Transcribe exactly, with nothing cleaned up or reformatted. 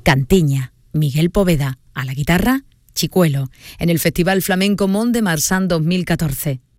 Cantiña, Miguel Poveda, a la guitarra, Chicuelo, en el Festival Flamenco Mont de Marsan dos mil catorce.